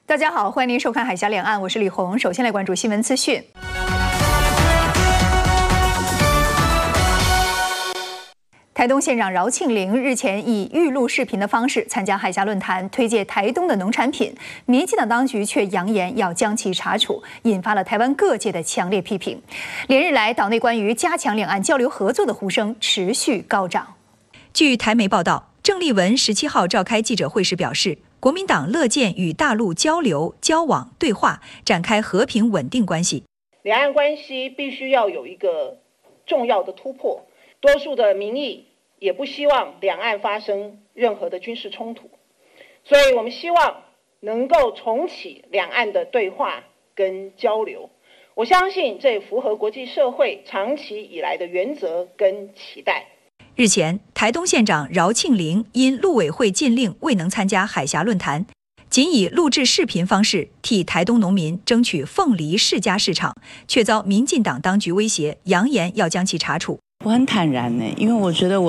大家好，欢迎您收看《海峡两岸》，我是李红。首先来关注新闻资讯。台东县长饶庆铃日前以预录视频的方式参加海峡论坛，推介台东的农产品，民进党当局却扬言要将其查处，引发了台湾各界的强烈批评。连日来，岛内关于加强两岸交流合作的呼声持续高涨。 据台媒报道，郑丽文17号召开记者会时表示，国民党乐见与大陆交流、交往、对话，展开和平稳定关系。 两岸关系必须要有一个重要的突破，多数的民意也不希望两岸发生任何的军事冲突，所以我们希望能够重启两岸的对话跟交流。我相信这也符合国际社会长期以来的原则跟期待。 日前，台东县长饶庆铃因陆委会禁令未能参加海峡论坛，仅以录制视频方式替台东农民争取凤梨世家市场，却遭民进党当局威胁，扬言要将其查处。 我很坦然因为我觉得